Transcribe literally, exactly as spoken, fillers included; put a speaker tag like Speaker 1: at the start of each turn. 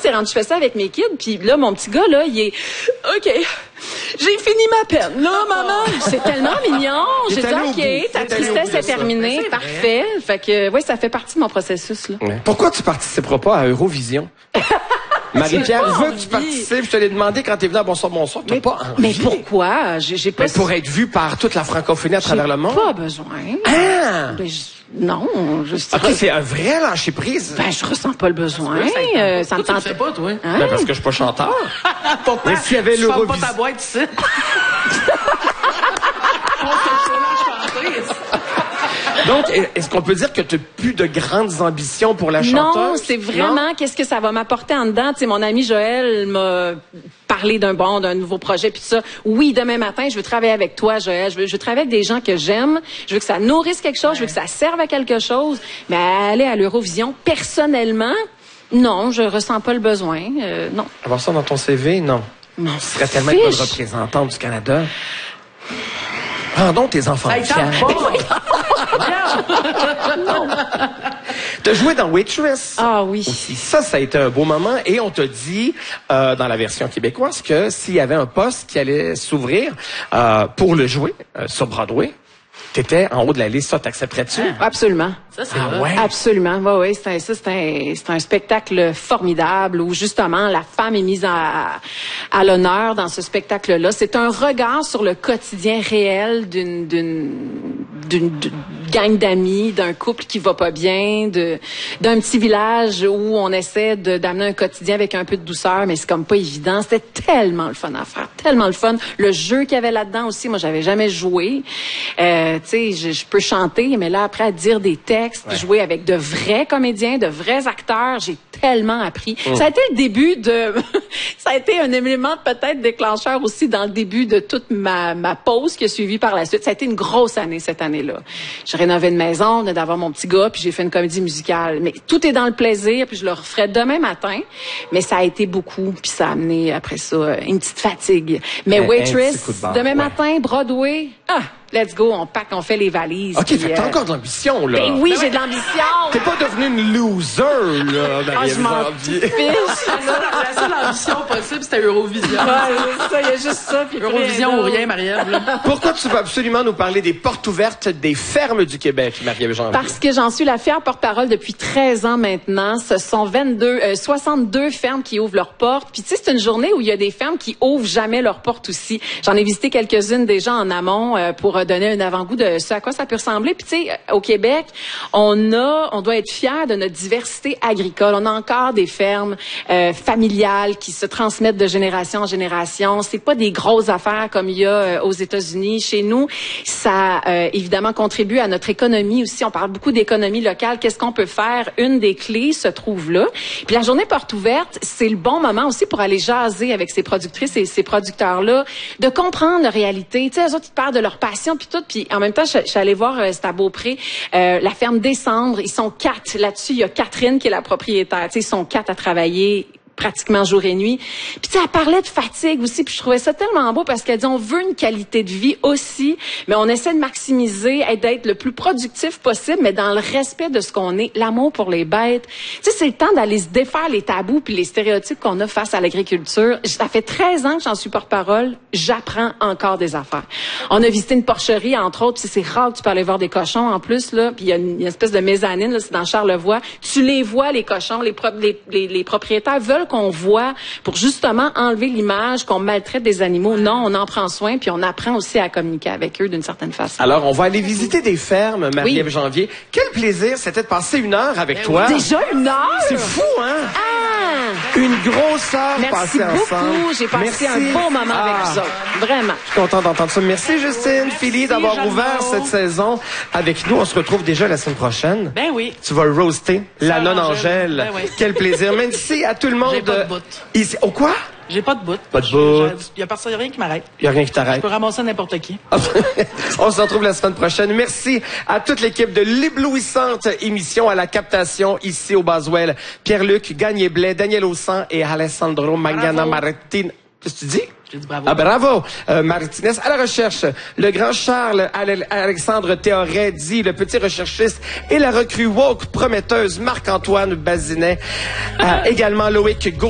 Speaker 1: c'est rendu, je fais ça avec mes kids, puis là, mon petit gars, là, il est, OK, j'ai fini ma peine. Là, maman, c'est tellement mignon. J'ai dit, OK, ta tristesse est terminée, parfait. Fait que, oui, ça fait partie de mon processus, là.
Speaker 2: Ouais. Pourquoi tu participeras pas à Eurovision? Marie-Pierre veut que tu participes. Je te l'ai demandé quand t'es venu à Bonsoir, Bonsoir. T'as pas envie.
Speaker 1: Mais pourquoi? J'ai, j'ai pas...
Speaker 2: Mais pour être vu par toute la francophonie à travers le monde?
Speaker 1: Pas besoin.
Speaker 2: Ah!
Speaker 1: Ben, je... Non, je
Speaker 2: OK, c'est un vrai lâcher prise.
Speaker 1: Ben, je ressens pas le besoin. Euh, ça me tente.
Speaker 3: Tu le fais pas, toi?
Speaker 1: Hein?
Speaker 2: Ben, parce que je suis pas chanteur.
Speaker 3: Pourtant,
Speaker 2: mais s'il y avait
Speaker 3: je ferme
Speaker 2: l'Eurovision...
Speaker 3: pas ta boîte ici.
Speaker 2: Donc, est-ce qu'on peut dire que tu n'as plus de grandes ambitions pour la chanteuse?
Speaker 1: Non, c'est vraiment qu'est-ce que ça va m'apporter en dedans. Tu sais, mon ami Joël m'a parlé d'un bon, d'un nouveau projet, puis tout ça. Oui, demain matin, je veux travailler avec toi, Joël. Je veux, je veux travailler avec des gens que j'aime. Je veux que ça nourrisse quelque chose. Ouais. Je veux que ça serve à quelque chose. Mais aller à l'Eurovision, personnellement, non, je ressens pas le besoin. Euh, non.
Speaker 2: Avoir ça dans ton C V, non.
Speaker 1: Non.
Speaker 2: Tu serais tellement une bonne représentante du Canada. Rendons tes enfants fiers.
Speaker 1: Non.
Speaker 2: T'as joué dans Waitress.
Speaker 1: Ah oui.
Speaker 2: Aussi. Ça, ça a été un beau moment. Et on t'a dit, euh, dans la version québécoise, que s'il y avait un poste qui allait s'ouvrir euh, pour le jouer euh, sur Broadway, t'étais en haut de la liste. Ça, t'accepterais-tu?
Speaker 1: Absolument.
Speaker 3: Ça, c'est
Speaker 2: ah, ouais.
Speaker 1: Absolument. Ouais, ouais. C'est un, ça, c'est un, c'est un spectacle formidable où justement la femme est mise à, à l'honneur dans ce spectacle-là. C'est un regard sur le quotidien réel d'une, d'une, d'une, d'une gang d'amis, d'un couple qui va pas bien, de, d'un petit village où on essaie de, d'amener un quotidien avec un peu de douceur, mais c'est comme pas évident. C'était tellement le fun à faire, tellement le fun. Le jeu qu'il y avait là-dedans aussi, moi, j'avais jamais joué. Euh, tu sais, je, je peux chanter, mais là, après, à dire des textes, ouais. jouer avec de vrais comédiens, de vrais acteurs, j'ai tellement appris. Mmh. Ça a été le début de... ça a été un élément peut-être déclencheur aussi dans le début de toute ma, ma pause qui a suivi par la suite. Ça a été une grosse année cette année-là. J'ai rénové une maison, on venait d'avoir mon petit gars, puis j'ai fait une comédie musicale. Mais tout est dans le plaisir, puis je le referai demain matin. Mais ça a été beaucoup, puis ça a amené après ça une petite fatigue. Mais un, Waitress, un demain ouais. matin, Broadway, ah, let's go, on pack, on fait les valises.
Speaker 2: OK,
Speaker 1: puis,
Speaker 2: fait que t'as
Speaker 1: euh...
Speaker 2: encore de l'ambition, là.
Speaker 1: Ben oui, j'ai de l'ambition.
Speaker 2: T'es pas devenue une loser, là,
Speaker 1: ah, je m'en fiche.
Speaker 3: La seule ambition possible, c'était Eurovision.
Speaker 1: Ouais, ça, il y a juste ça. Puis
Speaker 3: Eurovision ou rien, Marie-Ève.
Speaker 2: Pourquoi tu veux absolument nous parler des portes ouvertes des fermes du Québec, Marie-Ève Janvier?
Speaker 1: Parce que j'en suis la fière porte-parole depuis treize ans maintenant. Ce sont vingt-deux, euh, soixante-deux fermes qui ouvrent leurs portes. Puis tu sais, c'est une journée où il y a des fermes qui ouvrent jamais leurs portes aussi. J'en ai visité quelques-unes déjà en amont euh, pour donner un avant-goût de ce à quoi ça peut ressembler. Puis tu sais, au Québec, on a, on doit être fiers de notre diversité agricole. On a encore des fermes euh, familiales qui se transmettent de génération en génération. C'est pas des grosses affaires comme il y a euh, aux États-Unis. Chez nous, ça euh, évidemment contribue à notre économie aussi. On parle beaucoup d'économie locale. Qu'est-ce qu'on peut faire? Une des clés se trouve là. Puis la journée porte ouverte, c'est le bon moment aussi pour aller jaser avec ces productrices et ces producteurs-là, de comprendre la réalité. Tu sais, eux autres, ils parlent de leur passion puis tout. Puis en même temps, je, je suis allée voir, euh, c'est à Beaupré, euh, la ferme Décembre. Ils sont quatre. Là-dessus, il y a Catherine qui est la propriétaire. Tu sais, ils sont quatre à travailler pratiquement jour et nuit. Puis tu sais, elle parlait de fatigue aussi, puis je trouvais ça tellement beau parce qu'elle dit on veut une qualité de vie aussi, mais on essaie de maximiser et d'être le plus productif possible, mais dans le respect de ce qu'on est, l'amour pour les bêtes. Tu sais, c'est le temps d'aller se défaire les tabous puis les stéréotypes qu'on a face à l'agriculture. Ça fait treize ans que j'en suis porte-parole, j'apprends encore des affaires. On a visité une porcherie, entre autres, c'est rare que tu peux aller voir des cochons en plus, là, puis il y a une, une espèce de mezzanine, là, c'est dans Charlevoix. Tu les vois, les cochons, les, pro- les, les, les propriétaires veulent qu'on voit pour justement enlever l'image qu'on maltraite des animaux. Non, on en prend soin, puis on apprend aussi à communiquer avec eux d'une certaine façon.
Speaker 2: Alors, on va aller visiter des fermes, Marie-Ève
Speaker 1: oui.
Speaker 2: Janvier. Quel plaisir, c'était de passer une heure avec
Speaker 3: ben
Speaker 2: toi.
Speaker 1: Oui. Déjà une heure?
Speaker 2: C'est fou, hein?
Speaker 1: Ah!
Speaker 2: Une grosse heure
Speaker 1: Merci
Speaker 2: passée ensemble.
Speaker 1: beaucoup. J'ai passé
Speaker 2: Merci.
Speaker 1: un beau moment
Speaker 2: ah.
Speaker 1: avec vous autres. Vraiment.
Speaker 2: Je suis content d'entendre ça. Merci, Justine, Philly, d'avoir
Speaker 3: Jeannot.
Speaker 2: ouvert cette saison avec nous. On se retrouve déjà la semaine prochaine.
Speaker 3: Ben oui.
Speaker 2: Tu vas roaster la
Speaker 3: Sœur
Speaker 2: non-Angèle.
Speaker 3: Ben oui.
Speaker 2: Quel plaisir. Merci à tout le monde.
Speaker 3: J'ai pas de bout.
Speaker 2: Ici. Oh, quoi?
Speaker 3: J'ai pas de bout.
Speaker 2: Pas de bout.
Speaker 3: Il y a personne, y a rien qui m'arrête.
Speaker 2: Il n'y a rien qui
Speaker 3: Je
Speaker 2: t'arrête.
Speaker 3: peux ramasser n'importe qui.
Speaker 2: On se retrouve la semaine prochaine. Merci à toute l'équipe de l'éblouissante émission à la captation ici au Boswell. Pierre-Luc Gagné-Blais, Daniel Aussan et Alessandro Magana Martin. Qu'est-ce que tu dis?
Speaker 3: Je dis bravo.
Speaker 2: Ah, bravo. Euh, Martinez à la recherche. Le grand Charles Ale- Alexandre Théoret dit le petit recherchiste et la recrue woke prometteuse Marc-Antoine Bazinet. Euh, également Loïc Gauthier.